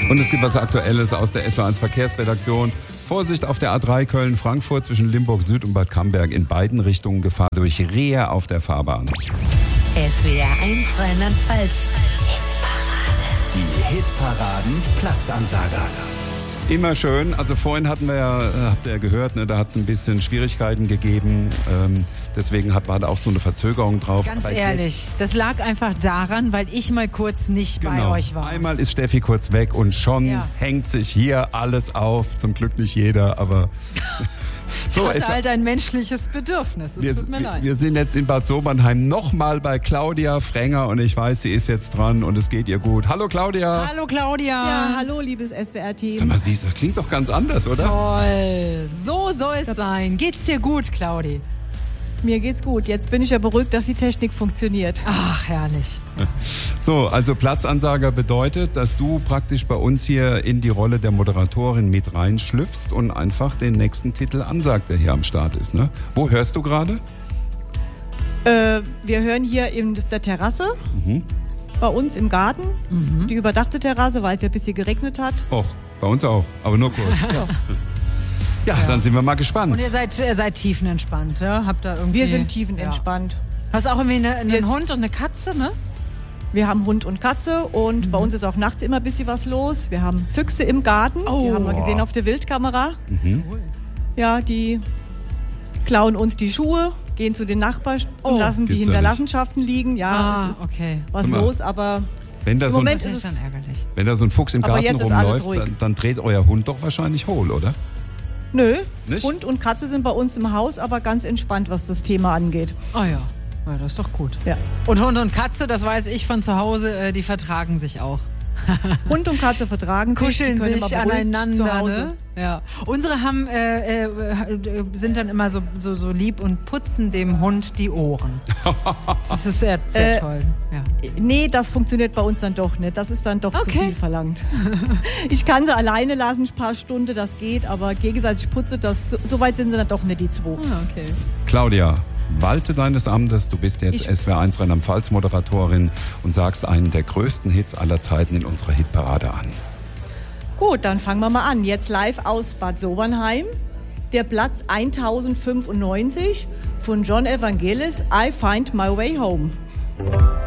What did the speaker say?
Und es gibt was Aktuelles aus der SW1 Verkehrsredaktion. Vorsicht auf der A3 Köln-Frankfurt zwischen Limburg Süd und Bad Camberg. In beiden Richtungen Gefahr durch Rehe auf der Fahrbahn. SWR1 Rheinland-Pfalz. Die Hitparaden Platzansager. Immer schön. Also vorhin hatten wir ja, habt ihr ja gehört, ne, da hat es ein bisschen Schwierigkeiten gegeben. Deswegen war da auch so eine Verzögerung drauf. Ganz Aber ehrlich, das lag einfach daran, weil ich mal kurz nicht bei euch war. Einmal ist Steffi kurz weg und schon hängt sich hier alles auf. Zum Glück nicht jeder, aber... So, ich hatte halt ein menschliches Bedürfnis. Es tut mir leid. Wir sind jetzt in Bad Sobernheim nochmal bei Claudia Frenger und ich weiß, sie ist jetzt dran und es geht ihr gut. Hallo Claudia. Hallo Claudia. Ja, hallo liebes SWR-Team. Sag mal, das klingt doch ganz anders, oder? Toll. So soll es sein. Geht's dir gut, Claudi? Mir geht's gut. Jetzt bin ich ja beruhigt, dass die Technik funktioniert. Ach, herrlich. So, also Platzansager bedeutet, dass du praktisch bei uns hier in die Rolle der Moderatorin mit reinschlüpfst und einfach den nächsten Titel ansagt, der hier am Start ist. Ne? Wo hörst du gerade? Wir hören hier in der Terrasse, bei uns im Garten, die überdachte Terrasse, weil es ja ein bisschen geregnet hat. Och, bei uns auch, aber nur kurz. Ja, dann sind wir mal gespannt. Und ihr seid tiefenentspannt, ja? Habt da irgendwie... Wir sind tiefenentspannt. Hast auch irgendwie einen Hund und eine Katze, ne? Wir haben Hund und Katze und bei uns ist auch nachts immer ein bisschen was los. Wir haben Füchse im Garten, die haben wir gesehen auf der Wildkamera. Ja, die klauen uns die Schuhe, gehen zu den Nachbarn und lassen die Hinterlassenschaften liegen. Ja, es ist was los, aber... Wenn da, im Moment ist es dann ärgerlich. Wenn da so ein Fuchs im Garten rumläuft, dann dreht euer Hund doch wahrscheinlich hohl, oder? Nö, nicht? Hund und Katze sind bei uns im Haus, aber ganz entspannt, was das Thema angeht. Oh ja, das ist doch gut. Ja. Und Hund und Katze, das weiß ich von zu Hause, die vertragen sich auch. Hund und Katze vertragen sich, kuscheln sich aneinander. zu Hause. Ne? Ja. Unsere sind dann immer so lieb und putzen dem Hund die Ohren. Das ist sehr, sehr toll. Ja. Nee, das funktioniert bei uns dann doch nicht. Das ist dann doch zu viel verlangt. Ich kann sie alleine lassen, ein paar Stunden, das geht, aber gegenseitig putze, so weit sind sie dann doch nicht, die zwei. Okay. Claudia, walte deines Amtes, du bist jetzt SWR1 Rheinland-Pfalz-Moderatorin und sagst einen der größten Hits aller Zeiten in unserer Hitparade an. Gut, dann fangen wir mal an. Jetzt live aus Bad Sobernheim. Der Platz 1095 von John Evangelis, I Find My Way Home.